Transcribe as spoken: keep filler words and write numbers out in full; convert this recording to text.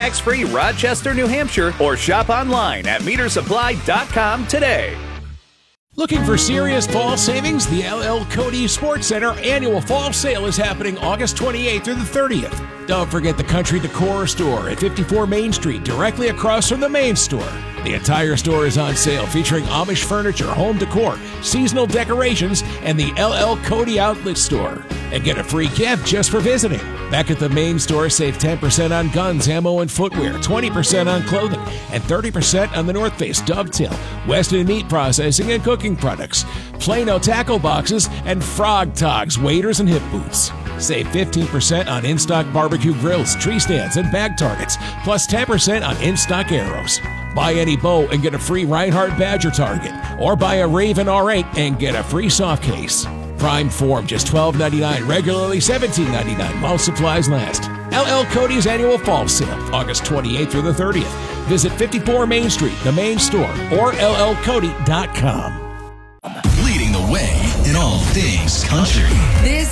tax-free Rochester, New Hampshire, or shop online at meter supply dot com today. Looking for serious fall savings? The L L Cody Sports Center annual fall sale is happening August twenty-eighth through the thirtieth. Don't forget the Country Decor store at fifty-four Main Street, directly across from the main store. The entire store is on sale, featuring Amish furniture, home decor, seasonal decorations, and the L L Cody Outlet Store. And get a free gift just for visiting. Back at the main store, save ten percent on guns, ammo, and footwear, twenty percent on clothing, and thirty percent on the North Face, Dovetail, Weston Meat Processing, and cooking products, Plano tackle boxes, and Frog Togs, waders, and hip boots. Save fifteen percent on in-stock barbecue grills, tree stands, and bag targets, plus ten percent on in-stock arrows. Buy any bow and get a free Reinhardt Badger target, or buy a Raven R eight and get a free soft case. Prime form just twelve ninety-nine, regularly seventeen ninety-nine while supplies last. L L Cody's annual fall sale, August twenty-eighth through the thirtieth. Visit fifty-four Main Street, the main store, or L L Cody dot com. Leading the way in all things country. This